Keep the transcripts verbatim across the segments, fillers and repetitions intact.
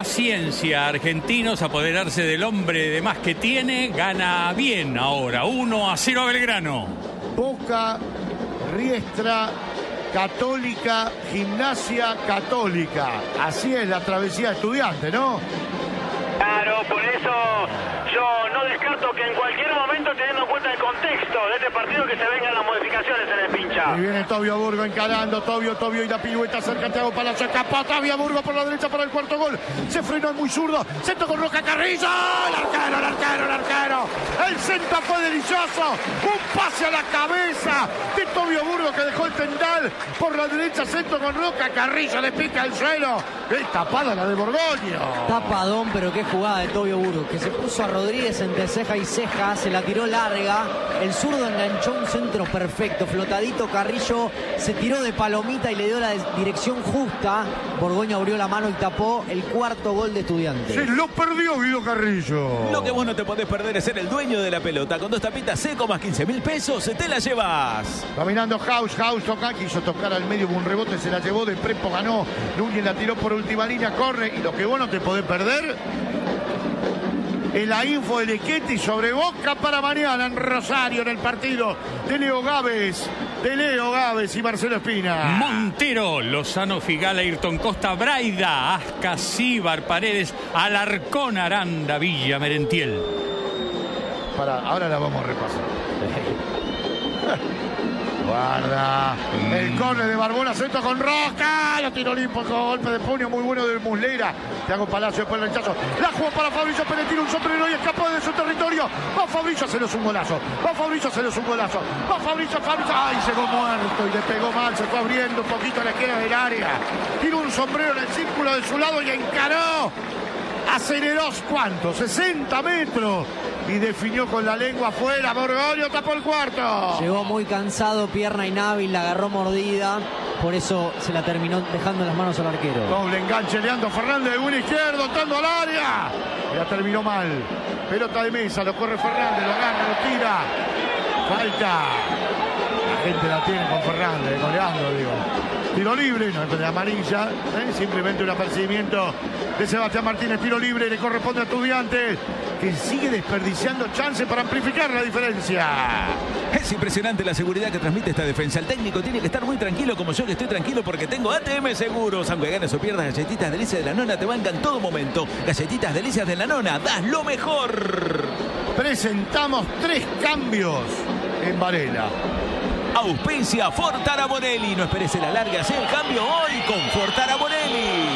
Ciencia, Argentinos, apoderarse del hombre de más que tiene, gana bien ahora, uno a cero a Belgrano. Boca, Riestra, Católica, Gimnasia, Católica. Así es la travesía de Estudiantes, ¿no? Claro, por eso yo no descarto que en cualquier momento, teniendo en cuenta el contexto de este partido, que se vengan las modificaciones en el pincha. Y viene Tobio Burgo encarando, Tobio, Tobio y la pirueta cerca, Thiago Palacio, escapó Tobio Burgo por la derecha para el cuarto gol. Se frenó, es muy zurdo, centro con Roca Carrillo, el arquero, el arquero, el arquero. El centro fue delicioso, un pase a la cabeza de Tobio Burgo que dejó el tendal por la derecha, centro con Roca Carrillo, le pica el suelo. ¡Qué tapada la de Borgoño! Tapadón, pero qué jugada de Tobio Burgo, que se puso a Rodríguez entre ceja y ceja, se la tiró larga, el zurdo enganchó un centro perfecto, flotadito, Carrillo se tiró de palomita y le dio la dirección justa. Borgoño abrió la mano y tapó el cuarto gol de Estudiantes. Se lo perdió Guido Carrillo. Lo que vos no te podés perder es ser el dueño de la pelota. Con dos tapitas seco más quince mil pesos, te la llevas. Caminando House, House toca, quiso tocar al medio, hubo un rebote, se la llevó, de Prepo ganó, Núñez la tiró por última línea, corre, y lo que vos no te podés perder es la info de Lechetti sobre Boca para mañana en Rosario, en el partido de Leo Gávez, de Leo Gávez y Marcelo Espina. Montero, Lozano, Figala, Ayrton Costa, Braida, Asca, Cíbar, Paredes, Alarcón, Aranda, Villa, Merentiel. Para, ahora la vamos a repasar. Guarda, el córner de Barbona, centro con Roca, lo tiró limpio con golpe de puño muy bueno de Muslera. Thiago Palacio después del rechazo, la jugó para Fabricio Pérez, tira un sombrero y escapó de su territorio. Va Fabricio, se los un golazo, va Fabricio, se los un golazo, va Fabricio, Fabricio, ay, llegó muerto y le pegó mal, se fue abriendo un poquito a la esquina del área. Tiró un sombrero en el círculo de su lado y encaró. Aceleró, ¿cuánto? sesenta metros. Y definió con la lengua afuera. Borgoño tapó el cuarto. Llegó muy cansado, pierna inhábil, la agarró mordida. Por eso se la terminó dejando en las manos al arquero. Doble enganche, Leandro Fernández de un izquierdo, entrando al área. Y la terminó mal. Pelota de mesa, lo corre Fernández, lo agarra, lo tira. Falta. La gente la tiene con Fernández, con Leandro, digo. Tiro libre, no es de amarilla, ¿eh? Simplemente un apercibimiento de Sebastián Martínez. Tiro libre, le corresponde a Estudiantes, que sigue desperdiciando chances para amplificar la diferencia. Es impresionante la seguridad que transmite esta defensa. El técnico tiene que estar muy tranquilo, como yo que estoy tranquilo, porque tengo A T M Seguros. Aunque ganes o pierdas, Galletitas Delicias de la Nona te bancan todo momento. Galletitas Delicias de la Nona, das lo mejor. Presentamos tres cambios en Varela. Auspicia Fortara Bonelli. No esperes el alargue, hace el cambio hoy con Fortara Bonelli.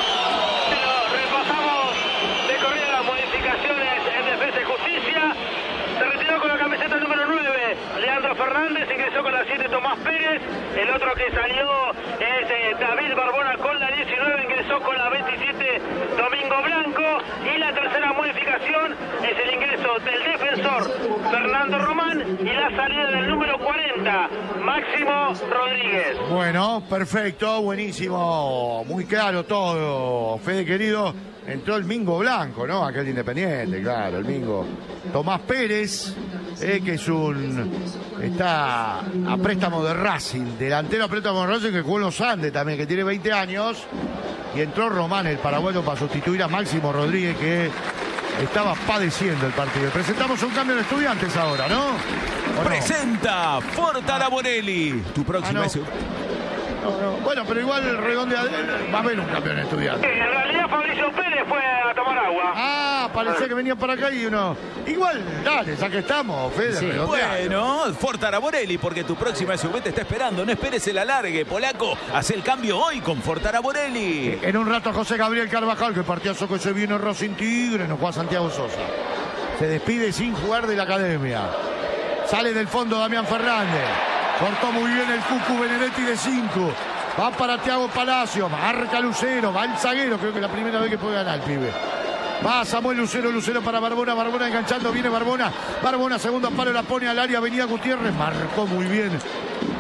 Repasamos de corrida las modificaciones en Defensa y Justicia. Se retiró con la camiseta número nueve Leandro Fernández, ingresó con la siete Tomás Pérez. El otro que salió es eh, David Barbona con la diecinueve, ingresó con la veintisiete Domingo Blanco. Y la tercera modificación es el ingreso del defensor Fernando Román y la salida del número cuarenta Máximo Rodríguez. Bueno, perfecto, buenísimo, muy claro todo. Fede querido, entró el Mingo Blanco, ¿no? Aquel Independiente, claro, el Mingo. Tomás Pérez, eh, que es un... está a préstamo de Racing, delantero a préstamo de Racing, que jugó en los Andes también, que tiene veinte años. Y entró Román, el paraguayo, para sustituir a Máximo Rodríguez, que estaba padeciendo el partido. Presentamos un cambio de Estudiantes ahora, ¿no? Presenta Fortara Bonelli, tu próxima... Ah, no. No, no. Bueno, pero igual redondea, va a haber un cambio en Estudiantes. En realidad Fabricio Pérez fue a tomar agua. Ah, parecía que venía para acá y uno... Igual, dale, ya que estamos, Fede. Sí, bueno, Fortara Bonelli, porque tu próxima S U V te está esperando. No esperes el alargue, polaco. Haz el cambio hoy con Fortara Bonelli. En un rato José Gabriel Carvajal, que partidazo que se viene Racing Tigre, no juega Santiago Sosa. Se despide sin jugar de la academia. Sale del fondo Damián Fernández. Cortó muy bien el Cucu Benedetti de cinco. Va para Thiago Palacio. Marca Lucero. Va el zaguero. Creo que es la primera vez que puede ganar el pibe. Va Samuel Lucero. Lucero para Barbona. Barbona enganchando. Viene Barbona. Barbona, segundo palo, la pone al área. Avenida Gutiérrez. Marcó muy bien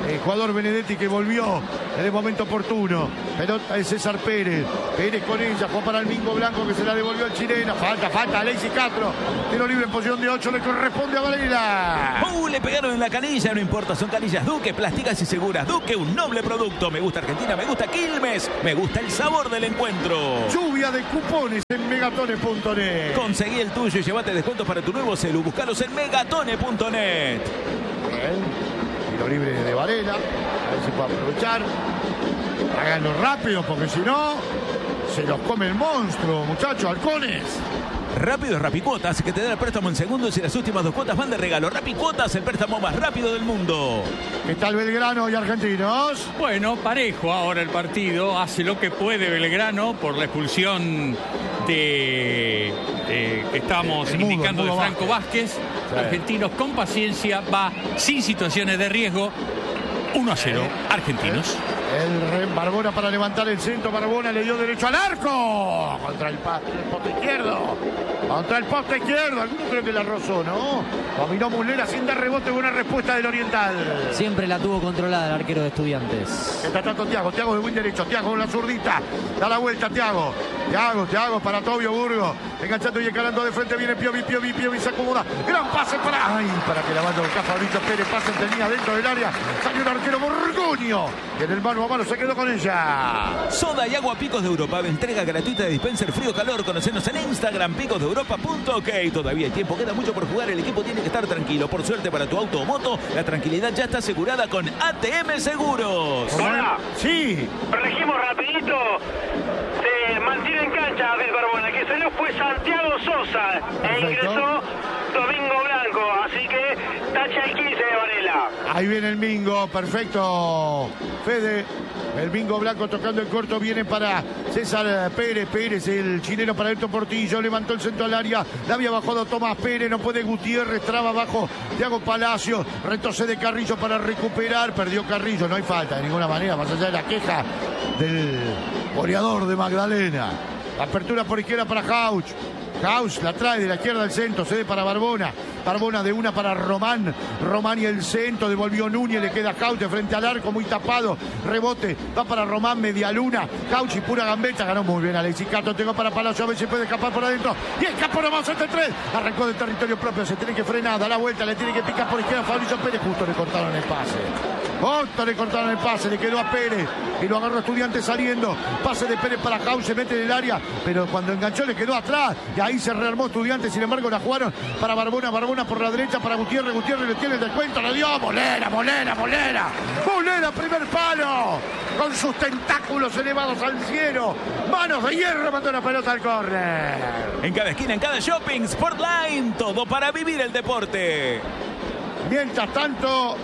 El jugador Benedetti que volvió en el momento oportuno. Pelota de César Pérez. Pérez con ella. Juan para el Mingo Blanco que se la devolvió al chileno. Falta, falta. Alexis Castro. Tiro libre en posición de ocho. Le corresponde a Varela. Uh, le pegaron en la canilla. No importa. Son canillas Duque, plásticas y seguras. Duque, un noble producto. Me gusta Argentina. Me gusta Quilmes. Me gusta el sabor del encuentro. Lluvia de cupones en megatone punto net. Conseguí el tuyo y llévate descuentos para tu nuevo celu. Búscalos en megatone punto net. Bien. Tiro libre de Varela. A ver si puede aprovechar. Háganlo rápido porque si no se los come el monstruo, muchachos, halcones. Rápido es Rapicuotas, que te da el préstamo en segundos y las últimas dos cuotas van de regalo. Rapicuotas, el préstamo más rápido del mundo. ¿Qué tal Belgrano y Argentinos? Bueno, parejo ahora el partido. Hace lo que puede Belgrano por la expulsión de, de que estábamos el mudo, indicando el mudo de Franco Vázquez. Sí. Argentinos con paciencia, va sin situaciones de riesgo. uno a cero, Argentinos. El Ren Barbona para levantar el centro. Barbona le dio derecho al arco. Contra el, el poste izquierdo. Contra el poste izquierdo. Alguno creo que la rozó, ¿no? Dominó Muslera sin dar rebote. Buena respuesta del Oriental. Siempre la tuvo controlada el arquero de Estudiantes. Está tanto Thiago. Thiago de buen derecho. Thiago con la zurdita. Da la vuelta Thiago. Thiago, Thiago para Tobio Burgo. Enganchando y encarando de frente. Viene Piovi, Piovi, Piovi se acomoda. Gran pase para... Ay, para que la banda de Fabricio Pérez pase en línea dentro del área. Salió un arquero Borgoño. Y en el mano a mano se quedó con ella. Soda y agua Picos de Europa. Entrega gratuita de dispenser frío-calor. Conocenos en Instagram, picos de europa punto ok. Todavía hay tiempo, queda mucho por jugar. El equipo tiene que estar tranquilo. Por suerte para tu auto o moto, la tranquilidad ya está asegurada con A T M Seguros. Hola. Sí. Corregimos rapidito. Se mantiene en cancha Abel Barbona. Que salió fue Santiago Sosa. Perfecto. E ingresó Domingo Blanco. Así que tacha el quince de Varela. Ahí viene el Mingo. Perfecto. Fede. El Mingo Blanco tocando el corto. Viene para César Pérez. Pérez, el chileno para Héctor Portillo. Levantó el centro al área. La había bajado Tomás Pérez. No puede Gutiérrez. Traba abajo Thiago Palacio. Retrocede Carrillo para recuperar. Perdió Carrillo. No hay falta de ninguna manera. Más allá de la queja del goleador de Magdalena. Apertura por izquierda para Jauch. Jauch la trae de la izquierda al centro. Cede para Barbona. Barbona de una para Román. Román y el centro. Devolvió Núñez. Le queda Jauch de frente al arco. Muy tapado. Rebote. Va para Román. Media luna. Jauch y pura gambeta. Ganó muy bien Alexis Castro. Tengo para Palacio. A ver si puede escapar por adentro. Y escapó nomás este tres. Arrancó del territorio propio. Se tiene que frenar. Da la vuelta. Le tiene que picar por izquierda. Fabricio Pérez. Justo le cortaron el pase. Justo le cortaron el pase. Le quedó a Pérez. Y lo agarró Estudiantes saliendo. Pase de Pérez para Jauch. Se mete en el área. Pero cuando enganchó le quedó atrás. Y ahí se rearmó Estudiantes. Sin embargo la jugaron para Barbona. Barbona por la derecha para Gutiérrez. Gutiérrez le tiene el descuento. Le dio Molera, Molera, Molera. Molera, primer palo. Con sus tentáculos elevados al cielo. Manos de hierro. Mandó la pelota al córner. En cada esquina, en cada shopping, Sportline. Todo para vivir el deporte. Mientras tanto,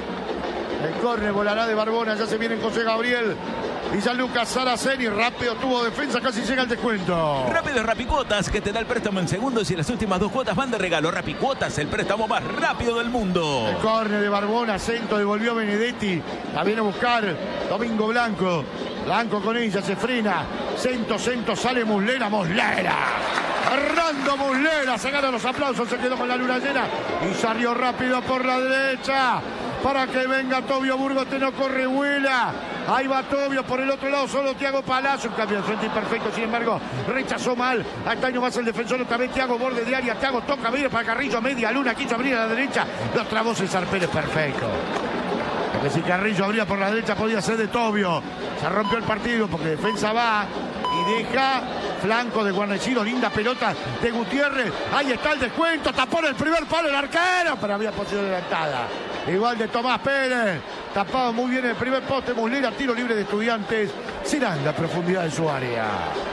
el córner volará de Barbona. Ya se viene José Gabriel. Y Gianluca Saraceni, rápido tuvo defensa, casi llega el descuento. Rápido es Rapicuotas, que te da el préstamo en segundos y las últimas dos cuotas van de regalo. Rapicuotas, el préstamo más rápido del mundo. El córner de Barbona, centro, devolvió Benedetti. La viene a buscar Domingo Blanco. Blanco con ella, se frena. Centro, centro, sale Muslera, Muslera. Fernando Muslera, se ganan los aplausos, se quedó con la luna llena. Y salió rápido por la derecha. Para que venga Tobio Burgos, te no corre, vuela. Ahí va Tobio, por el otro lado solo Thiago Palacio. Un cambio de frente imperfecto, sin embargo, rechazó mal. Hasta ahí nomás el defensor, otra vez Thiago, borde de área. Thiago toca, viene para Carrillo, media luna, quiso abrir a la derecha. Los trabó César Pérez, perfecto. Porque si Carrillo abría por la derecha podía ser de Tobio. Se rompió el partido porque defensa va y deja flanco de Guarnechino. Linda pelota de Gutiérrez. Ahí está el descuento. Tapó en el primer palo el arquero, pero había posición adelantada. Igual de Tomás Pérez. Tapado muy bien el primer poste. Muslera, tiro libre de Estudiantes. Será en la profundidad de su área.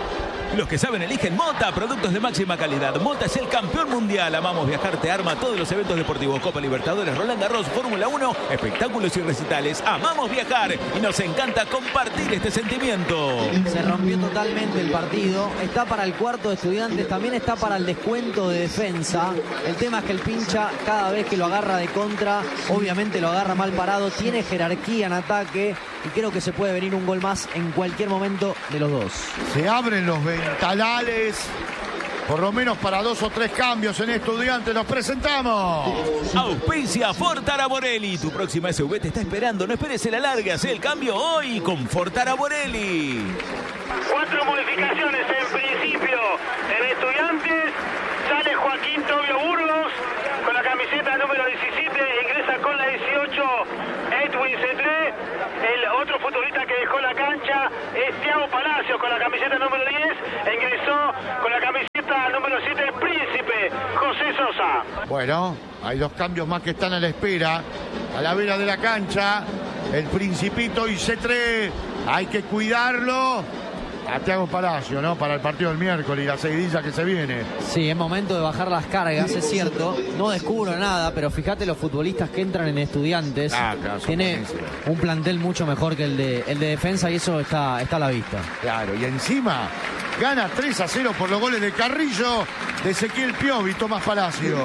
Los que saben eligen Mota, productos de máxima calidad. Mota es el campeón mundial. Amamos viajar, te arma todos los eventos deportivos. Copa Libertadores, Roland Garros, Fórmula uno, espectáculos y recitales. Amamos viajar y nos encanta compartir este sentimiento. Se rompió totalmente el partido. Está para el cuarto de Estudiantes, también está para el descuento de defensa. El tema es que el pincha, cada vez que lo agarra de contra, obviamente lo agarra mal parado. Tiene jerarquía en ataque y creo que se puede venir un gol más en cualquier momento de los dos. Se abren los ventanales por lo menos para dos o tres cambios en Estudiantes. Nos presentamos. Auspicia Ford Araborelli. Tu próxima S U V te está esperando. No esperes la larga. Haz el cambio hoy con Ford Araborelli. Cuatro modificaciones en principio en Estudiantes. Sale Joaquín Tobio Burgos con la camiseta número diecisiete. Ingresa con la dieciocho Edwin Cetré. El otro futbolista que dejó la cancha es Thiago Palacios con la camiseta número diez. Ingresó con la camiseta número siete Príncipe José Sosa. Bueno, hay dos cambios más que están a la espera. A la vera de la cancha, el Principito y Cetré. Hay que cuidarlo. A Thiago Palacio, ¿no? Para el partido del miércoles y la seguidilla que se viene. Sí, es momento de bajar las cargas, es cierto. No descubro nada, pero fíjate los futbolistas que entran en Estudiantes. Ah, claro, tiene buenísimo. un plantel mucho mejor que el de, el de defensa y eso está, está a la vista. Claro, y encima gana tres a cero por los goles de Carrillo, de Ezequiel Piovi, Tomás Palacio.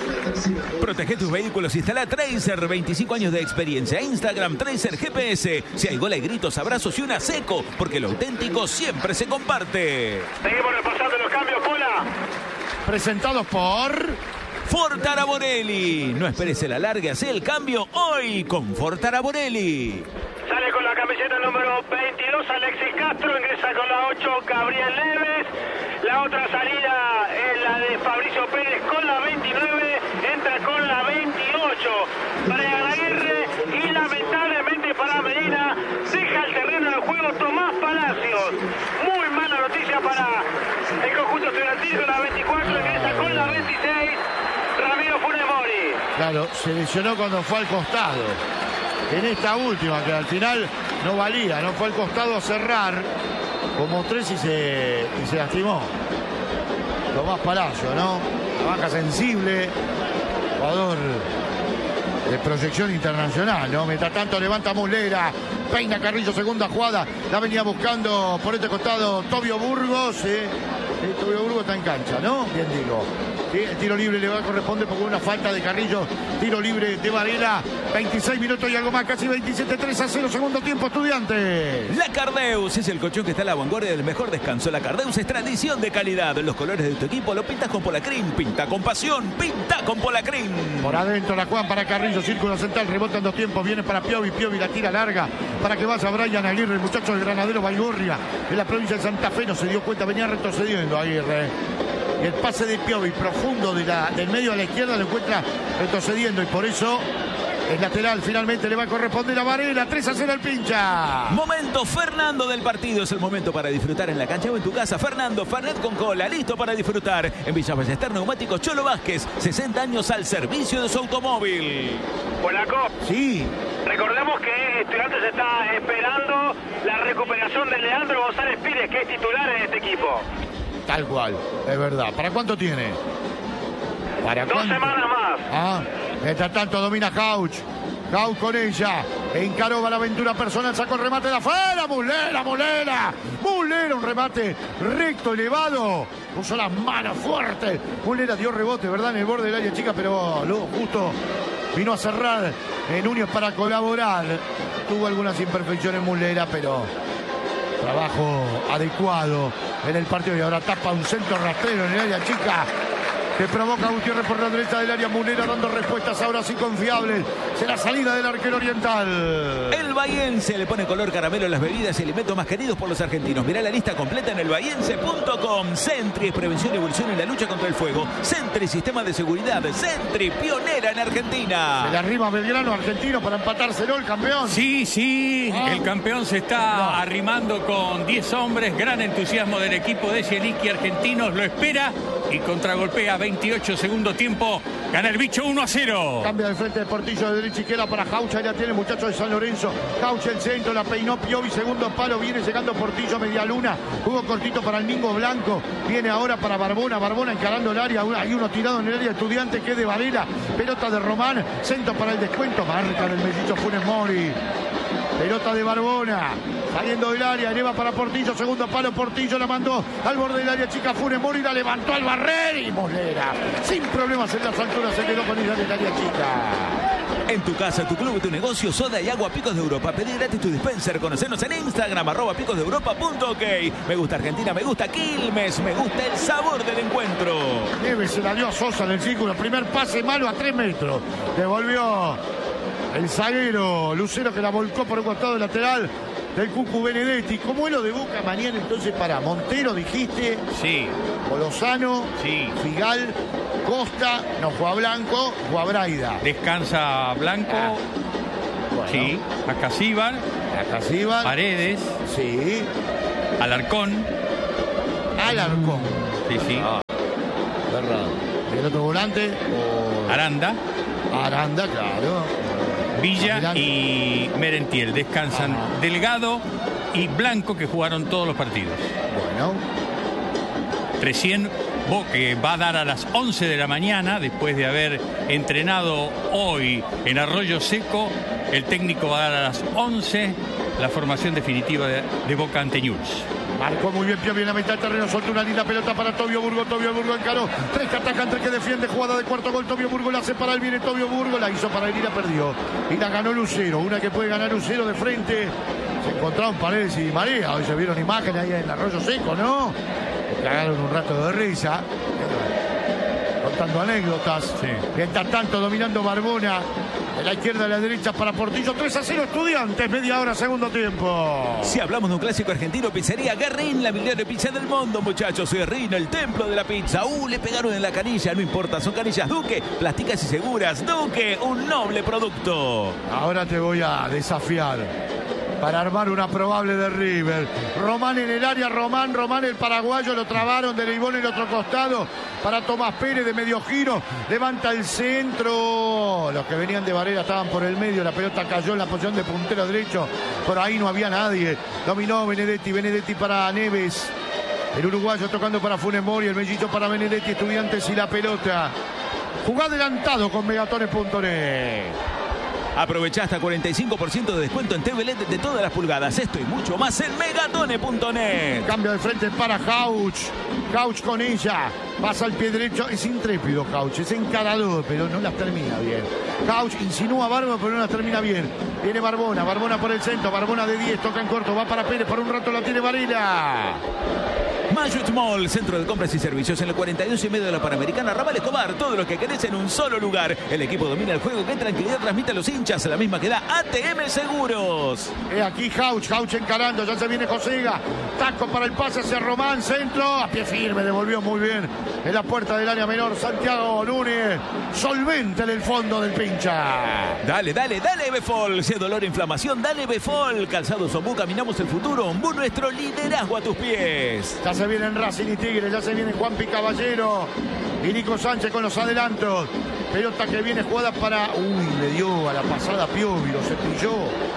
Protege tus vehículos, instala Tracer, veinticinco años de experiencia. Instagram Tracer G P S. Si hay gol, hay gritos, abrazos y una seco, porque lo auténtico siempre se comparte. Seguimos repasando los cambios, Pola. Presentados por Ford Araborelli. No esperes el alargue, haz el cambio hoy con Ford Araborelli. Sale con la camiseta número veintidós Alexis Castro, ingresa con la ocho Gabriel Neves. La otra salida es la de Fabricio Pérez con la veintinueve, entra con la veintiocho Brian Aguirre y lamentablemente para Medina deja el terreno de juego Tomás Palacios. Muy mala noticia para el conjunto estudiantil con la veinticuatro, ingresa con la veintiséis Ramiro Funes Mori. Claro, se lesionó cuando fue al costado. En esta última, que al final no valía, no fue al costado a cerrar como tres y se, y se lastimó. Tomás Palacio, ¿no? La baja sensible, jugador de proyección internacional, ¿no? Mientras tanto levanta Muslera, peina Carrillo, segunda jugada, la venía buscando por este costado Tobio Burgos, ¿eh? Eh, Tobio Burgos está en cancha, ¿no? Bien digo. Sí, el tiro libre le va a corresponder porque una falta de Carrillo. Tiro libre de Varela. veintiséis minutos y algo más, casi veintisiete, tres a cero, segundo tiempo, Estudiantes. La Cardeus es el colchón que está a la vanguardia del mejor descanso. La Cardeus es tradición de calidad. Los colores de tu equipo lo pintas con Polacrim. Pinta con pasión. Pinta con Polacrim. Por adentro la juegan para Carrillo. Círculo central. Rebota en dos tiempos. Viene para Piovi. Piovi la tira larga para que vaya Brian Aguirre, el muchacho del Granadero Baigorria. En la provincia de Santa Fe no se dio cuenta. Venía retrocediendo Aguirre. Y el pase de Piovi profundo de la, del medio a la izquierda lo encuentra retrocediendo. Y por eso el lateral finalmente le va a corresponder a Varela. tres a cero el Pincha. Momento Fernando del partido. Es el momento para disfrutar en la cancha o en tu casa. Fernando, Fernet con cola, listo para disfrutar. En Villa Ballester Neumáticos Cholo Vázquez. sesenta años al servicio de su automóvil. Polaco. Sí. Recordemos que Estudiantes está esperando la recuperación de Leandro González Pires, que es titular en este equipo. Tal cual, es verdad. ¿Para cuánto tiene? ¿Para Dos cuánto? semanas más. Ah, mientras tanto domina Jauch. Jauch con ella. Encaró va la aventura personal. Sacó el remate de afuera. Muslera, Muslera. Muslera, un remate recto, elevado. Puso las manos fuertes. Muslera dio rebote, ¿verdad? En el borde del área chica, pero luego justo vino a cerrar en Núñez para colaborar. Tuvo algunas imperfecciones Muslera, pero trabajo adecuado en el partido. Y ahora tapa un centro rastrero en el área chica que provoca a Gutiérrez por la derecha del área. Muslera dando respuestas ahora sí confiables. Será salida del arquero oriental. El bahiense le pone color caramelo a las bebidas y alimentos más queridos por los argentinos. Mirá la lista completa en el bahiense punto com. Sentry es prevención y evolución en la lucha contra el fuego. Sentry, sistema de seguridad. Sentry, pionera en Argentina. Se le arrima Belgrano, argentino, para empatárselo el campeón. Sí, sí, Ah. el campeón se está No. arrimando con diez hombres. Gran entusiasmo del equipo de Zielinski argentinos. Lo espera y contragolpea. veintiocho segundo tiempo. Gana el bicho uno a cero. Cambia de frente de Portillo de derecha izquierda para Jauch. Ahí la tiene el muchacho de San Lorenzo. Jauch el centro, la peinó Piovi. Segundo palo, viene llegando Portillo, media luna. Jugó cortito para el Mingo Blanco. Viene ahora para Barbona. Barbona encarando el área. Hay uno tirado en el área Estudiante que es de Varela. Pelota de Román. Centro para el descuento. Marca del mellizo Funes Mori. Pelota de Barbona. Saliendo del área, eleva para Portillo, segundo palo, Portillo la mandó al borde del área chica, Funes Mori la levantó al barrer y Muslera, sin problemas en las alturas, se quedó con ella del área chica. En tu casa, tu club, tu negocio, soda y agua Picos de Europa. Pedí gratis tu dispenser. Conocernos en Instagram, arroba picos de europa punto ok. Me gusta Argentina, me gusta Quilmes, me gusta el sabor del encuentro. Neves se la dio a Sosa en el círculo. Primer pase malo a tres metros. Devolvió el zaguero Lucero, que la volcó por el costado lateral del Cucu Benedetti. ¿Cómo es lo de Boca mañana entonces para Montero, dijiste? Sí. Lozano, Sí. Figal, Costa, no juega Blanco, juega Braida. Descansa Blanco. Ah, bueno. Sí. Acasíbar. Acasíbar. Paredes. Sí. Alarcón. Alarcón. Sí, sí. Ah, verdad. El otro volante. O... Aranda. Aranda, claro. Villa Adelante. y Merentiel. Descansan Ajá. Delgado y Blanco, que jugaron todos los partidos. Bueno. Recién Bo, que va a dar a las once de la mañana, después de haber entrenado hoy en Arroyo Seco, el técnico va a dar a las once la formación definitiva de, de Boca ante Newell's. Marcó muy bien Piovi en la mitad del terreno, soltó una linda pelota para Tobio Burgo, Tobio Burgo encaró, tres que atacan, tres que defiende, jugada de cuarto gol, Tobio Burgo la hace para él, viene Tobio Burgo, la hizo para él y la perdió. Y la ganó Lucero, una que puede ganar Lucero de frente. Se encontraron Paredes y Marea, hoy se vieron imágenes ahí en Arroyo Seco, ¿no? Cagaron un rato de risa, contando anécdotas. Sí. Mientras tanto, dominando Barbona, de la izquierda a la derecha para Portillo, tres a cero Estudiantes, media hora, segundo tiempo. Si hablamos de un clásico argentino, pizzería Guerrín, la mejor pizza del mundo, muchachos. Guerrín, el templo de la pizza. Uh, le pegaron en la canilla, no importa, son canillas Duque, plásticas y seguras. Duque, un noble producto. Ahora te voy a desafiar para armar una probable de River. Román en el área, Román, Román el paraguayo, lo trabaron de Leibón en el otro costado para Tomás Pérez de medio giro, levanta el centro, los que venían de Varela estaban por el medio, la pelota cayó en la posición de puntero derecho, por ahí no había nadie, dominó Benedetti, Benedetti para Neves, el uruguayo tocando para Funes Mori, el mellito para Benedetti, Estudiantes y la pelota. Jugá adelantado con megatones punto net. Aprovechá hasta cuarenta y cinco por ciento de descuento en T V L E D de todas las pulgadas. Esto y mucho más en megatone punto net. Cambio de frente para Jauch. Jauch con ella. Pasa el pie derecho. Es intrépido Jauch. Es encarador, pero no las termina bien. Jauch insinúa a Bárbara, pero no las termina bien. Viene Barbona. Barbona por el centro. Barbona de diez. Toca en corto. Va para Pérez. Por un rato la tiene Varela. Mayut Mall, centro de compras y servicios en el cuarenta y dos y medio de la Panamericana, Raval Escobar. Todo lo que querés en un solo lugar. El equipo domina el juego. Qué tranquilidad transmite a los hinchas. La misma que da A T M Seguros. Es aquí Jauch. Jauch encarando. Ya se viene Josega. Taco para el pase hacia Román. Centro. A pie firme. Devolvió muy bien. En la puerta del área menor. Santiago Núñez. Solvente en el fondo del pincha. Dale, dale, dale Befol. Si hay dolor e inflamación, dale Befol. Calzados Ombú, caminamos el futuro. Ombú, nuestro liderazgo a tus pies. Ya se vienen Racing y Tigre, ya se viene Juanpi Caballero y Nico Sánchez con los adelantos. Pelota que viene jugada para... Uy, le dio a la pasada Piovi, lo cepilló.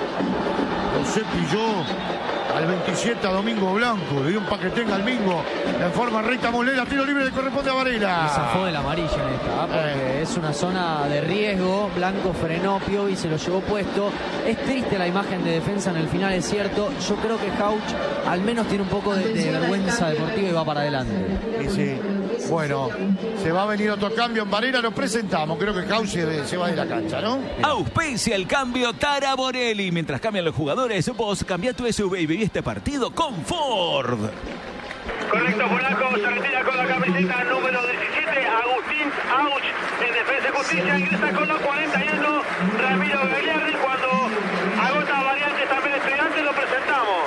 Lo cepilló al veintisiete a Domingo Blanco. Le dio un paquetén al Mingo. En forma recta Molera, tiro libre le corresponde a Varela. Y zafó de la amarilla en esta, ¿eh? Porque Eh. es una zona de riesgo. Blanco frenó, Piovi se lo llevó puesto. Es triste la imagen de defensa en el final, es cierto. Yo creo que Jauch al menos tiene un poco de, de vergüenza deportiva y va para adelante. Y sí. Bueno, se va a venir otro cambio en Varela, lo presentamos. Creo que Jauch se, se va de la cancha, ¿no? Auspicia el cambio Tara Borelli. Mientras cambian los jugadores, vos cambia tu S U V y viví este partido con Ford. Correcto, Polaco se retira con la camiseta número diecisiete, Agustín Auch en Defensa y Justicia, ingresa con los cuarenta y uno, Ramiro Gagliardi. Cuando agota variantes también Estudiantes, lo presentamos.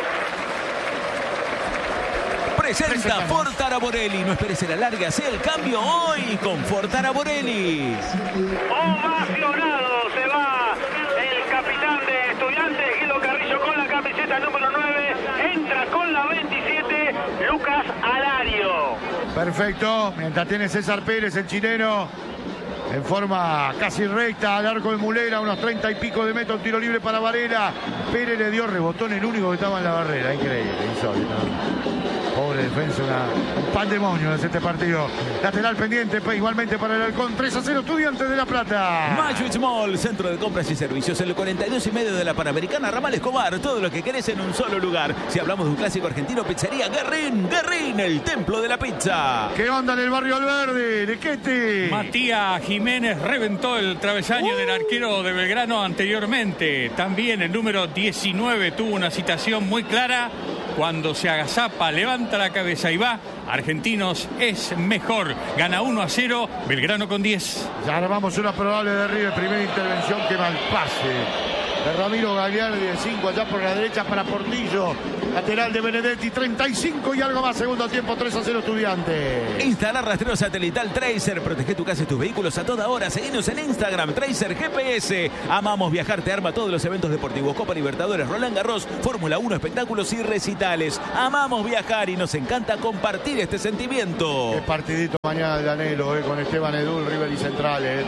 Presenta Presentamos. Ford Tara Borelli. No esperes el alargue, hace el cambio hoy con Ford Tara Borelli. Ovacionado se va el capitán de Estudiantes, Guido Carrillo, con la camiseta número nueve, entra con la veintisiete, Lucas Alario. Perfecto, mientras tiene César Pérez, el chileno, en forma casi recta al arco de Mulera, unos treinta y pico de metros, tiro libre para Varela. Pérez le dio rebotón, el único que estaba en la barrera, increíble, insólito. Pobre defensa, una, un pandemonio es este partido. Lateral pendiente, pues, igualmente para el Halcón. tres a cero, Estudiantes de La Plata. Mayo Mall, centro de compras y servicios, en el cuarenta y dos y medio de la Panamericana, Ramal Escobar. Todo lo que querés en un solo lugar. Si hablamos de un clásico argentino, pizzería Guerrín. Guerrín, el templo de la pizza. ¿Qué onda en el barrio Alverde? Lequete. Matías Jiménez reventó el travesaño uh. del arquero de Belgrano anteriormente. También el número diecinueve tuvo una citación muy clara. Cuando se agazapa, levanta la cabeza y va. Argentinos es mejor. Gana uno a cero. Belgrano con diez. Ya armamos una probable derribe. Primera intervención, que mal pase de Ramiro Gagliardi, de cinco allá por la derecha para Portillo. Lateral de Benedetti, treinta y cinco y algo más. Segundo tiempo, tres a cero, Estudiantes. Instalar rastreo satelital Tracer. Protege tu casa y tus vehículos a toda hora. Seguinos en Instagram, Tracer G P S. Amamos viajar, te arma todos los eventos deportivos. Copa Libertadores, Roland Garros, Fórmula uno, espectáculos y recitales. Amamos viajar y nos encanta compartir este sentimiento. Qué partidito mañana del Anhelo, eh, con Esteban Edul, River y Central. Eh.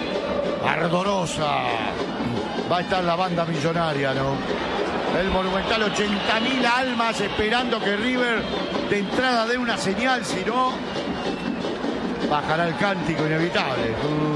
Ardorosa. Va a estar la banda millonaria, ¿no? El Monumental, ochenta mil almas esperando que River de entrada dé una señal, si no, bajará el cántico inevitable.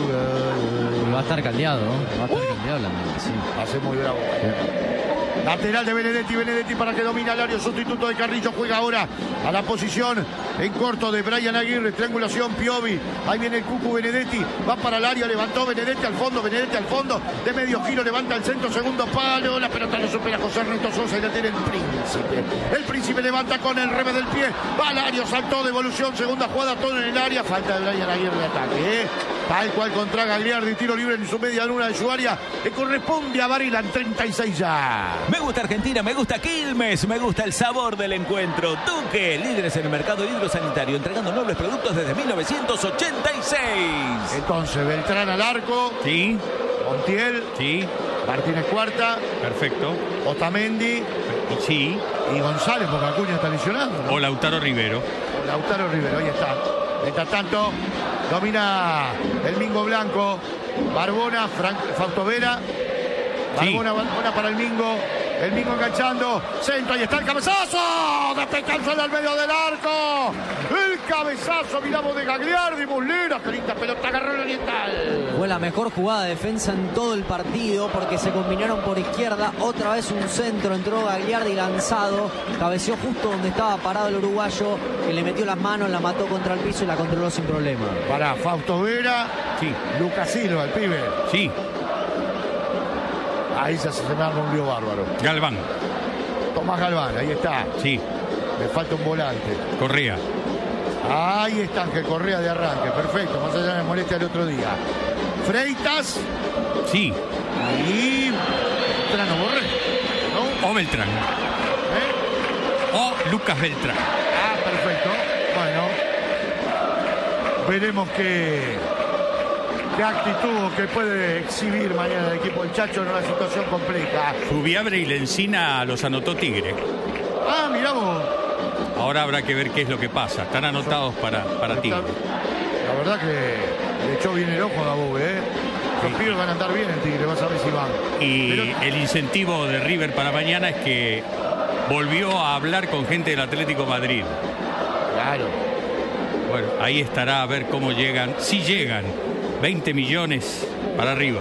Va a estar caldeado, va a estar uh. caldeado la mente, sí. Va a ser muy bravo. Lateral de Benedetti, Benedetti para que domina el área, sustituto de Carrillo, juega ahora a la posición en corto de Brian Aguirre, triangulación Piovi, ahí viene el Cucu Benedetti, va para el área, levantó Benedetti al fondo, Benedetti al fondo, de medio giro, levanta el centro, segundo palo, la pelota lo supera José Ernesto Sosa y la tiene el Príncipe, el Príncipe levanta con el revés del pie, va al área, saltó, devolución, segunda jugada, todo en el área, falta de Brian Aguirre de ataque, ¿eh? Tal cual contra Gagliardi, tiro libre en su media luna de su área, le corresponde a Barilan, treinta y seis ya. Me gusta Argentina, me gusta Quilmes, me gusta el sabor del encuentro. Duque, líderes en el mercado hidrosanitario, entregando nobles productos desde mil novecientos ochenta y seis. Entonces, Beltrán al arco. Sí. Montiel. Sí. Martínez Cuarta. Perfecto. Otamendi. Sí. Y González, porque Acuña está lesionado, ¿no? O Lautaro Rivero. O Lautaro Rivero, ahí está. Mientras tanto, domina el Mingo Blanco. Barbona, Frank, Fausto Vera. Barbona, sí. Barbona para el Mingo. El Mingo enganchando. Centro, ahí está el cabezazo. Despejándose al medio del arco. El cabezazo, miramos de Gagliardi. Muslera, qué linda pelota, agarró el Oriental. Fue la mejor jugada de defensa en todo el partido porque se combinaron por izquierda. Otra vez un centro, entró Gagliardi lanzado. Cabeceó justo donde estaba parado el uruguayo, que le metió las manos, la mató contra el piso y la controló sin problema. Para Fausto Vera. Sí. Lucas Silva, el pibe. Sí. Ahí se, se me arma un lío bárbaro. Galván. Tomás Galván, ahí está. Sí. Le falta un volante. Correa. Ahí está Ángel Correa de arranque. Perfecto, más allá de la molestia del otro día. Freitas. Sí. Y Beltrán o Borré, ¿no? O Beltrán. ¿Eh? O Lucas Beltrán. Ah, perfecto. Bueno. Veremos qué... qué actitud que puede exhibir mañana el equipo del Chacho en una situación compleja. Subiabre y Lencina los anotó Tigre. Ah, mirá vos. Ahora habrá que ver qué es lo que pasa. Están anotados para, para Tigre. La verdad que le echó bien el ojo a Gabobe, ¿eh? Los pibes van a andar bien en Tigre, vas a ver si van. Y Pero... el incentivo de River para mañana es que volvió a hablar con gente del Atlético Madrid. Claro. Bueno, ahí estará a ver cómo llegan. Si llegan. veinte millones para arriba.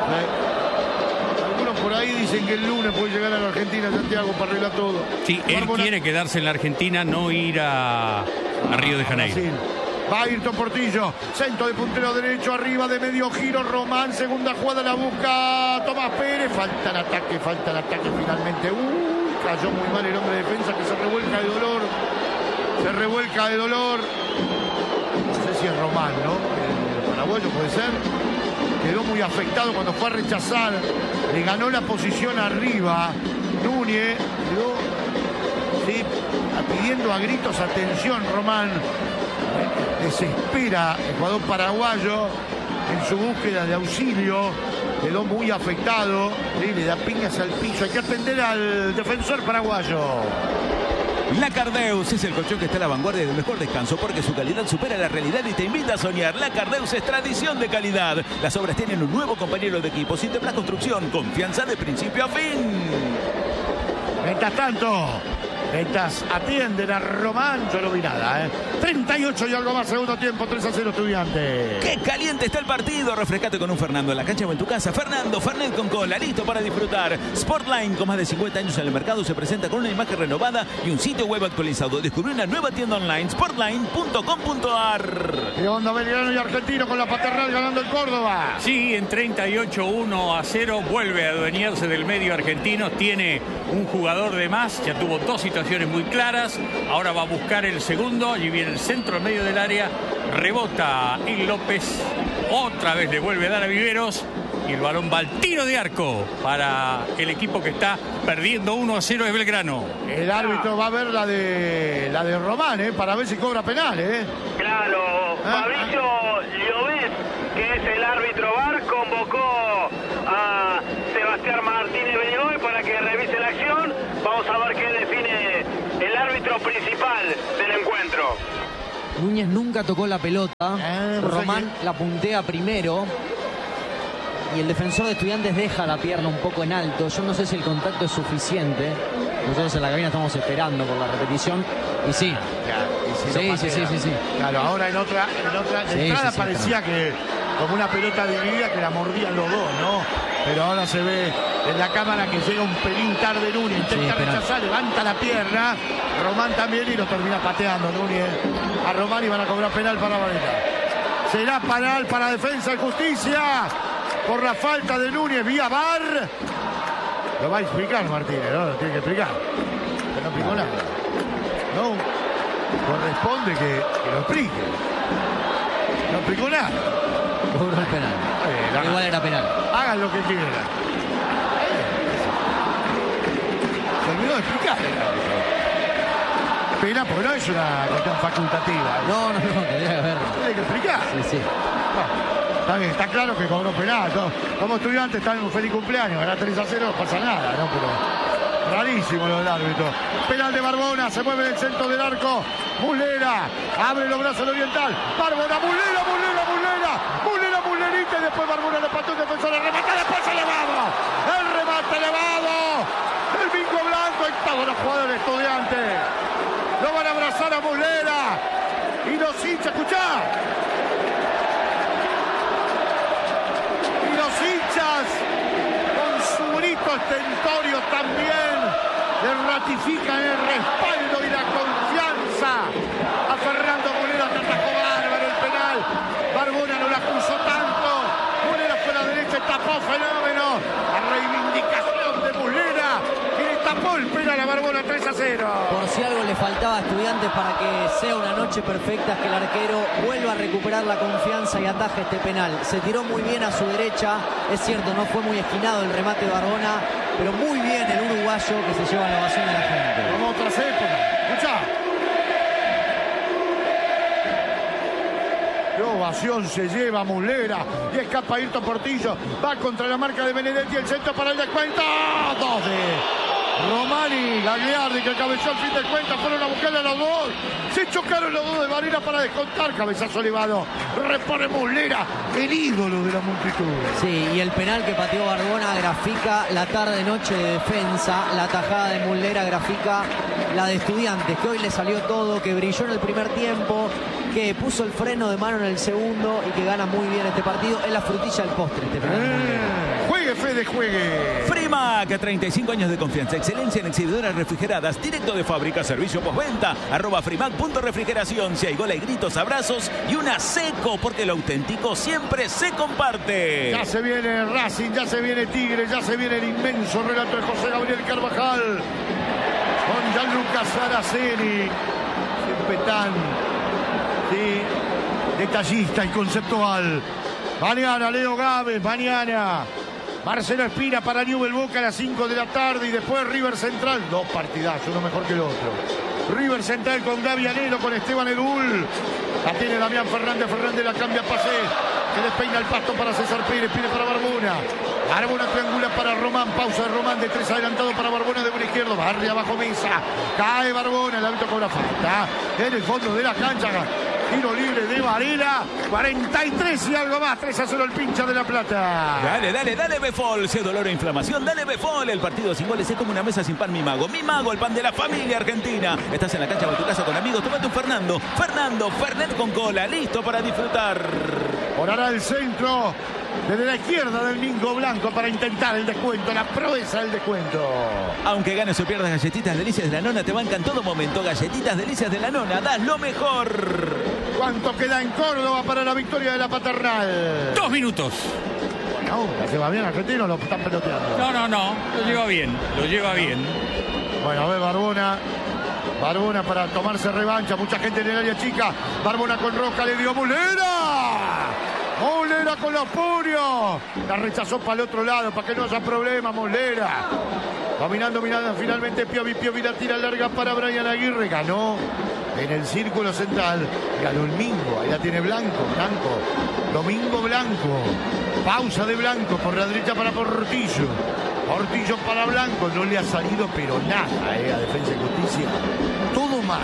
Eh, algunos por ahí dicen que el lunes puede llegar a la Argentina Santiago para arreglar todo. Sí, él Barbona... quiere quedarse en la Argentina, no ir a, a Río de Janeiro. Brasil. Va Ayrton Portillo, centro de puntero derecho, arriba de medio giro, Román, segunda jugada la busca Tomás Pérez, falta el ataque, falta el ataque finalmente. Uh, cayó muy mal el hombre de defensa que se revuelca de dolor, se revuelca de dolor. No sé si es Román, ¿no? Paraguayo puede ser, quedó muy afectado cuando fue a rechazar, le ganó la posición arriba, Núñez, quedó sí, pidiendo a gritos atención Román, desespera el jugador paraguayo en su búsqueda de auxilio, quedó muy afectado, ¿sí? Le da piñas al piso, hay que atender al defensor paraguayo. La Cardeus es el colchón que está a la vanguardia del mejor descanso porque su calidad supera la realidad y te invita a soñar. La Cardeus es tradición de calidad. Las obras tienen un nuevo compañero de equipo. Sinteplas Construcción, confianza de principio a fin. Mientras tanto, Estas atienden a Román. Yo no vi nada, ¿eh? treinta y ocho y algo más, segundo tiempo, tres a cero Estudiantes. ¡Qué caliente está el partido! Refrescate con un Fernando en la cancha o en tu casa. Fernando, Fernet con cola, listo para disfrutar. Sportline, con más de cincuenta años en el mercado, se presenta con una imagen renovada y un sitio web actualizado. Descubrí una nueva tienda online, sportline punto com punto a r. ¿Qué onda, Belgrano y Argentino con la paternal ganando el Córdoba? Sí, en treinta y ocho uno a cero vuelve a adueñarse del medio argentino. Tiene un jugador de más, ya tuvo dos situaciones muy claras. Ahora va a buscar el segundo. Allí viene el centro al medio del área. Rebota Il López. Otra vez le vuelve a dar a Viveros. Y el balón va al tiro de arco para el equipo que está perdiendo uno a cero de Belgrano. El árbitro va a ver la de la de Román, ¿eh? Para ver si cobra penal, ¿eh? Claro, ¿Ah? Fabricio Llobet, que es el árbitro V A R, convocó a Sebastián Martínez Benigoy para que revise la acción. Vamos a ver qué define el árbitro principal del encuentro. Núñez nunca tocó la pelota. Ah, Román la puntea primero. Y el defensor de Estudiantes deja la pierna un poco en alto. Yo no sé si el contacto es suficiente. Nosotros en la cabina estamos esperando por la repetición. Y sí. Claro, y si Sí, lo sí, patea. sí, sí, sí. Claro, ahora en otra, en otra de Sí, entrada sí, sí, parecía que como una pelota dividida que la mordían los dos, ¿no? Pero ahora se ve en la cámara que llega un pelín tarde Núñez, intenta Sí, pero- rechazar, levanta la pierna. Román también y lo termina pateando Núñez. A Román y van a cobrar penal para Varela. Será penal para Defensa y Justicia por la falta de Núñez vía V A R. Lo va a explicar Martínez, ¿no? Lo tiene que explicar. Pero no explicó nada. No corresponde que, que lo explique. No explicó nada. Cobró el penal. Eh, la- Igual era penal. Hagan lo que quieran. Se olvidó de explicar el árbitro. Pena, porque no es una cuestión facultativa. No, no, no, tendría que haberlo. Tiene que explicar. Sí, sí. No, está bien, está claro que cobró penal. ¿No? Como estudiantes están en un feliz cumpleaños. Ganar tres a cero no pasa nada, ¿no? Pero rarísimo lo del árbitro. Penal de Barbona, se mueve en el centro del arco. Muslera, abre los brazos al Oriental. Barbona, Muslera, Muslera, Muslera. Muslera, Muslerita y después Barbona le pató un defensor. El remate después elevado. El remate elevado. El bingo blanco y todos los jugadores de Estudiantes. Lo van a abrazar a Muslera. Y los hinchas, escuchá. Y los hinchas, con su grito estentorio también, le ratifican el respaldo y la confianza a Fernando Muslera, que atajó bárbaro el penal. Barbona no la cruzó tanto. Muslera fue a la derecha y tapó fenómeno. La reivindicación de Muslera, y le tapó el penal a Barbona tres a cero. Por si algo le faltaba a Estudiantes para que sea una noche perfecta, es que el arquero vuelva a recuperar la confianza y ataje este penal. Se tiró muy bien a su derecha, es cierto, no fue muy esquinado el remate de Barbona, pero muy bien el uruguayo que se lleva la ovación de la gente. Como otras épocas. Escuchá. Qué ovación se lleva Muslera y escapa Ayrton Portillo. Va contra la marca de Benedetti, el centro para el descuento. Dos de Román y Gagliardi, que cabezó al fin de cuentas. Fueron a buscarle a los dos. Se chocaron los dos de Varela para descontar. Cabezazo elevado. Repone Muslera, el ídolo de la multitud. Sí, y el penal que pateó Barbona grafica la tarde-noche de defensa. La tajada de Muslera grafica la de Estudiantes, que hoy le salió todo, que brilló en el primer tiempo, que puso el freno de mano en el segundo y que gana muy bien este partido. Es la frutilla del postre este penal de Muslera. Eh, juegue, Fede, juegue. Frimac, treinta y cinco años de confianza, excelencia en exhibidoras refrigeradas, directo de fábrica, servicio postventa, arroba frimac punto refrigeración. Si hay gol, hay gritos, abrazos y una seco, porque lo auténtico siempre se comparte. Ya se viene Racing, ya se viene Tigre, ya se viene el inmenso relato de José Gabriel Carvajal con Gianluca Saraceni, siempre tan sí, detallista y conceptual. Mañana Leo Gávez, mañana Marcelo Espina para Newell Boca a las cinco de la tarde y después River Central, dos partidazos, uno mejor que el otro. River Central con Gaby Anelo, con Esteban Edul. La tiene Damián Fernández, Fernández la cambia a Pacé, que despeina el pasto para César Pérez, Pérez para Barbona. Barbona triangula para Román, pausa de Román, de tres adelantado para Barbona de buen izquierdo, barre abajo Mesa, cae Barbona, el árbitro cobra falta. En el fondo de la cancha, Tiro libre de Varela. cuarenta y tres y algo más. tres a cero el pincha de La Plata. Dale, dale, dale Befol. Si es dolor o inflamación, dale Befol. El partido sin goles es como una mesa sin pan, mi mago. Mi mago, el pan de la familia argentina. Estás en la cancha de tu casa con amigos. Tómate un Fernando. Fernando, Fernet con cola. Listo para disfrutar. Orará el centro desde la izquierda del Mingo Blanco para intentar el descuento, la proeza del descuento. Aunque ganes o pierdas, Galletitas Delicias de la Nona te bancan todo momento. Galletitas Delicias de la Nona, das lo mejor. ¿Cuánto queda en Córdoba para la victoria de la Paternal? Dos minutos. Bueno, ¿la lleva bien Argentino o lo están peloteando? No, no, no, lo lleva bien, lo lleva bien. Bueno, a ver, Barbona. Barbona para tomarse revancha. Mucha gente en el área chica. Barbona con Roca, le dio Mulera. Mulera con los puños. La rechazó para el otro lado, para que no haya problema, Mulera. Dominando, mirando finalmente Piovi. Piovi la tira larga para Brian Aguirre. Ganó en el círculo central. Ganó el Mingo. Ahí la tiene Blanco. Blanco. Domingo Blanco. Pausa de Blanco por la derecha para Portillo. Portillo para Blanco. No le ha salido pero nada eh, a Defensa y Justicia. Todo mal.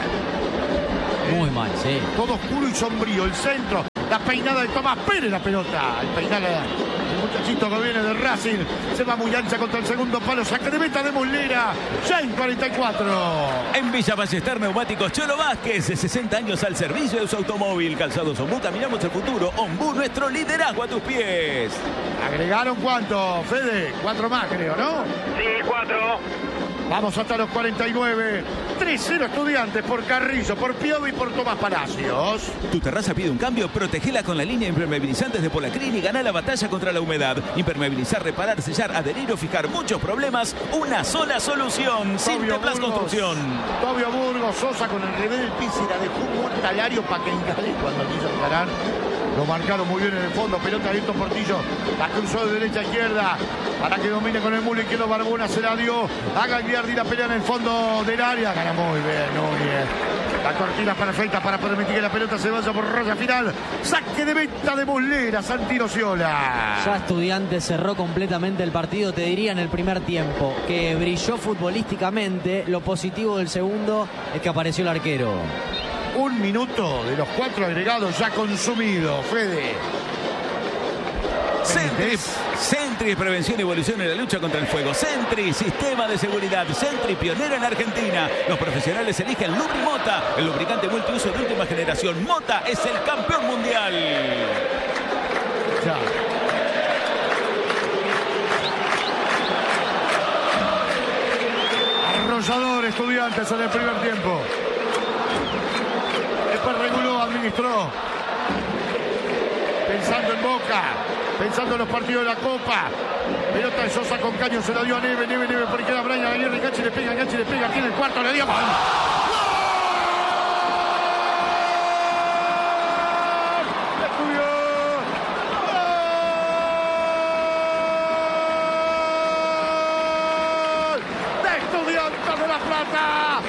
Muy mal, sí. Todo oscuro y sombrío. El centro. La peinada de Tomás Pérez, la pelota. El peinada del muchachito que viene de Racing. Se va muy ancha contra el segundo palo. Saque de meta de Mulera. Ya en cuarenta y cuatro. En Villa Ballester Neumáticos Cholo Vázquez. sesenta años al servicio de su automóvil. Calzados Ombú. Caminamos el futuro. Ombú, nuestro liderazgo a tus pies. ¿Agregaron cuánto, Fede? Cuatro más, creo, ¿no? Sí, cuatro. Vamos hasta los cuarenta y nueve. tres cero Estudiantes por Carrizo, por Piovi y por Tomás Palacios. Tu terraza pide un cambio, protegela con la línea impermeabilizantes de Polacrin y gana la batalla contra la humedad. Impermeabilizar, reparar, sellar, adherir o fijar muchos problemas. Una sola solución. Sinteplas Construcción. Tobio Burgos, Sosa con el revés del piso y la dejó muerta al área para que encale cuando quiso encarar. Lo marcaron muy bien en el fondo. Pelota abierto Portillo. La cruzó de derecha a izquierda. Para que domine con el mulo izquierdo. Barbona se la dio a Gagliardi. La pelea en el fondo del área. Gana muy bien Núñez. La cortina perfecta para permitir que la pelota se vaya por raya final. Saque de meta de Mulera. Santino Ciola. Ya Estudiantes cerró completamente el partido, te diría en el primer tiempo, que brilló futbolísticamente. Lo positivo del segundo es que apareció el arquero. Un minuto de los cuatro agregados ya consumido, Fede. Sentry, Sentry, prevención y evolución en la lucha contra el fuego. Sentry, sistema de seguridad. Sentry, pionera en Argentina. Los profesionales eligen Lubri Mota, el lubricante multiuso de última generación. Mota es el campeón mundial. Ya. Arrollador Estudiantes en el primer tiempo. Después reguló, administró. Pensando en Boca. Pensando en los partidos de la Copa. Pelota de Sosa con Caño. Se la dio a Neve. Neve, Neve. Por izquierda Brian Aguirre. Gachi le pega. Gachi le pega. Tiene el cuarto. Le dio. ¡Gol! ¡Gol! ¡De Estudiantes de La Plata!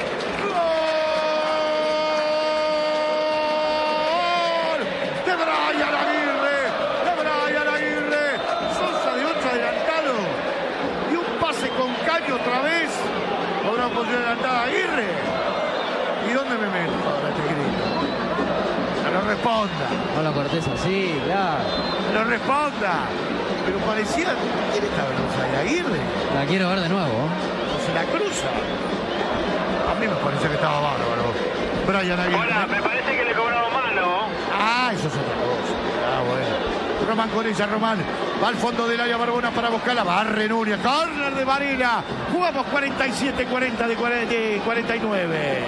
Otra vez, ahora posición adelantada Aguirre. ¿Y dónde me meto ahora este grito? Que lo responda. No lo cortés así, claro. Que lo responda. Pero parecía. ¿Quién está veloz ahí? Aguirre. La quiero ver de nuevo. O se la cruza. A mí me parecía que estaba bárbaro. Brian Aguirre. Hola, me parece que le cobraron mano. Ah, eso es otra cosa. Ah, bueno. Román con ella, Román. Va al fondo del área Barbona para buscarla. Barre Núñez. Córner de Varela. Jugamos cuarenta y siete cuarenta de cuarenta y nueve.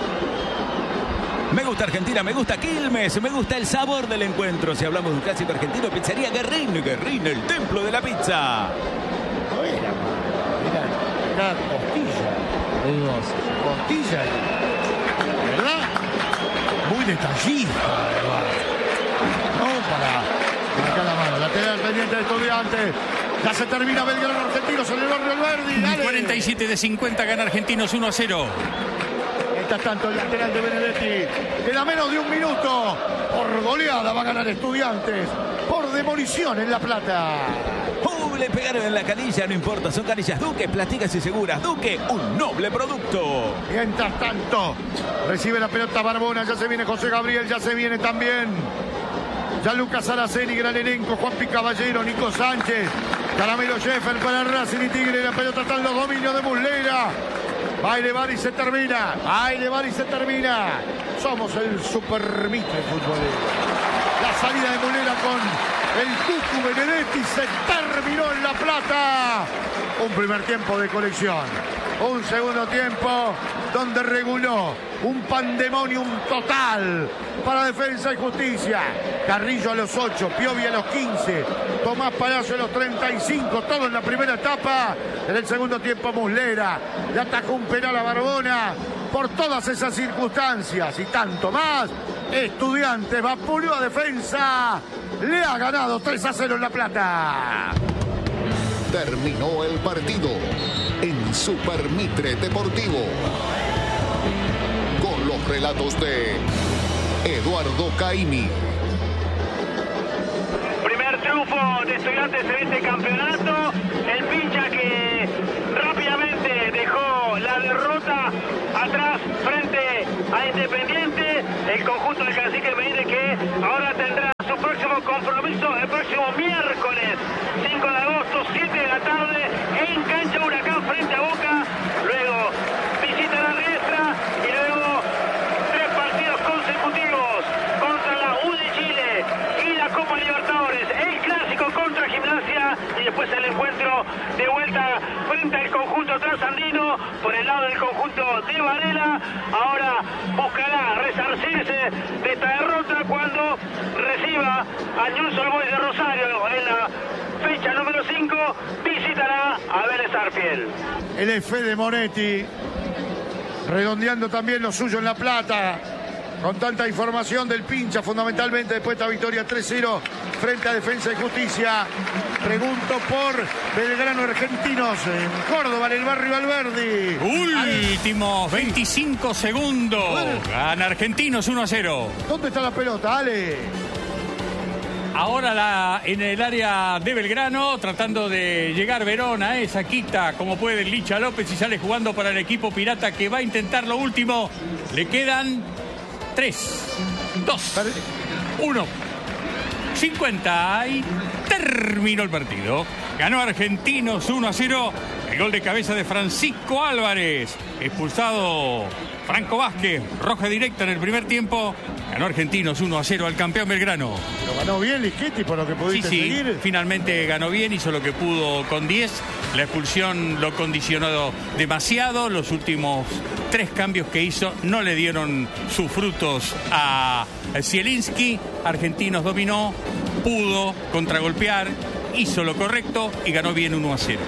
Me gusta Argentina, me gusta Quilmes, me gusta el sabor del encuentro. Si hablamos de un clásico argentino, pizzería Guerrín. Guerrín, el templo de la pizza. No era, era, era costilla. De dudoso. Costilla. ¿Verdad? Muy detallista, ¿verdad? No para... Marca la mano, lateral pendiente de Estudiantes. Ya se termina Belgrano Argentinos en el barrio Alberdi. Dale. cuarenta y siete de cincuenta gana Argentinos uno a cero. Mientras tanto el lateral de Benedetti. Queda menos de un minuto. Por goleada va a ganar Estudiantes. Por demolición en La Plata. doble pegaron en la canilla, no importa, son canillas Duque, plásticas y seguras. Duque, un noble producto. Mientras tanto, recibe la pelota Barbona, ya se viene José Gabriel, ya se viene también Gianluca Saraceni, gran elenco, Juanpi Caballero, Nico Sánchez, Caramelo Sheffer para Racing y Tigre, la pelota está en los dominios de Muslera. Va a elevar y se termina, va a elevar y se termina. Somos el Super Mitre futbolero. La salida de Muslera con el Cucu Benedetti se terminó en La Plata. Un primer tiempo de colección, un segundo tiempo donde reguló un pandemonium total para Defensa y Justicia. Carrillo a los ocho, Piovi a los quince, Tomás Palacio a los treinta y cinco, todo en la primera etapa. En el segundo tiempo Muslera le atacó un penal a Barbona. Por todas esas circunstancias y tanto más, Estudiantes vapuleó a Defensa, le ha ganado tres a cero en La Plata. Terminó el partido en Super Mitre Deportivo con los relatos de Eduardo Caimi. Primer triunfo de Estudiantes en este campeonato. El pincha que rápidamente dejó la derrota atrás frente a Independiente. El conjunto del Cacique Medina que ahora tendrá su próximo compromiso el próximo miércoles cinco de agosto, siete de la tarde en cancha Huracán frente a Boca. Luego visita la Riestra y luego tres partidos consecutivos contra la U de Chile y la Copa Libertadores, el clásico contra Gimnasia y después el encuentro de vuelta frente al conjunto trasandino por el lado del conjunto de Varela. Ahora buscará resarcirse de esta derrota cuando reciba a Newell's Old Boys de Rosario en la fecha número cinco, visitará a Vélez Sarsfield. El F de Monetti, redondeando también lo suyo en La Plata, con tanta información del pincha, fundamentalmente después de esta victoria tres cero frente a Defensa y Justicia. Pregunto por Belgrano Argentinos en Córdoba, en el barrio Valverde. Últimos veinticinco segundos. Gana Argentinos uno a cero. ¿Dónde está la pelota, Ale? Ahora la, en el área de Belgrano, tratando de llegar Verona, esa quita como puede Licha López y sale jugando para el equipo pirata que va a intentar lo último. Le quedan tres, dos, uno, cincuenta y terminó el partido. Ganó Argentinos uno a cero. El gol de cabeza de Francisco Álvarez. Expulsado Franco Vázquez. Roja directa en el primer tiempo. Ganó Argentinos uno a cero al campeón Belgrano. Lo ganó bien Lischetti por lo que pudiste sí, sí, seguir. Finalmente ganó bien, hizo lo que pudo con diez. La expulsión lo condicionó demasiado. Los últimos tres cambios que hizo no le dieron sus frutos a Zielinski. Argentinos dominó, pudo contragolpear, hizo lo correcto y ganó bien uno a cero.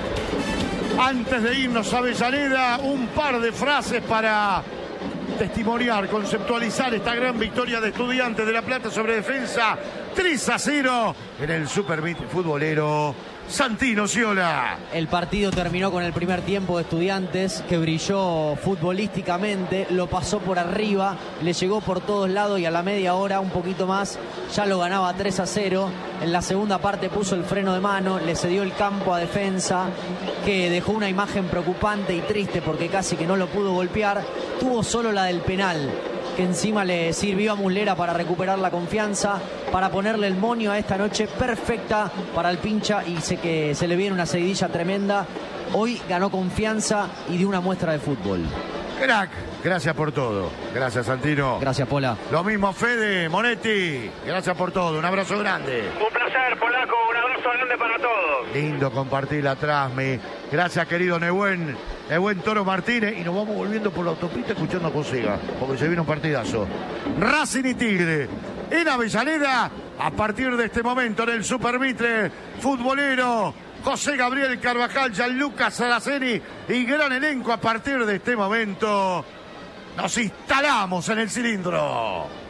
Antes de irnos a Avellaneda, un par de frases para testimoniar, conceptualizar esta gran victoria de Estudiantes de La Plata sobre Defensa. tres a cero en el Super Mitre futbolero. Santino Ciola. El partido terminó con el primer tiempo de Estudiantes, que brilló futbolísticamente, lo pasó por arriba, le llegó por todos lados y a la media hora, un poquito más, ya lo ganaba tres a cero. En la segunda parte puso el freno de mano, le cedió el campo a Defensa, que dejó una imagen preocupante y triste porque casi que no lo pudo golpear. Tuvo solo la del penal, que encima le sirvió a Muslera para recuperar la confianza, para ponerle el moño a esta noche perfecta para el pincha y sé que se le viene una seguidilla tremenda. Hoy ganó confianza y dio una muestra de fútbol. Crack, gracias por todo. Gracias, Santino. Gracias, Pola. Lo mismo, Fede, Monetti. Gracias por todo. Un abrazo grande. Un placer, Polaco. Un abrazo grande para todos. Lindo compartir la Trasmi. Gracias, querido Nehuen. Nehuen Toro Martínez. Y nos vamos volviendo por la autopista escuchando a Cosega, porque se viene un partidazo. Racing y Tigre en Avellaneda. A partir de este momento en el Super Mitre futbolero. José Gabriel Carvajal, Gianluca Saraceni y gran elenco. A partir de este momento nos instalamos en el cilindro.